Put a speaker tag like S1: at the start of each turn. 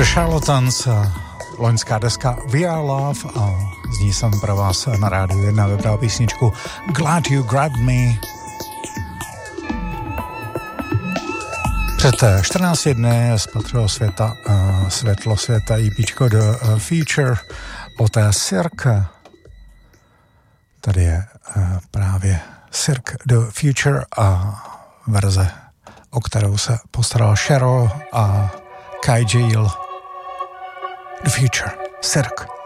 S1: The Charlatans, loňská deska We Are Love, a z ní jsem pro vás na rádiu 1 vybral písničku Glad You Grabbed Me. Před 14 dny spatřilo světlo světa EPčko The Future od Cirque. Tady je právě Cirque The Future a verze, o kterou se postaral Cheryl a Kai Gill. The Future, Cirque.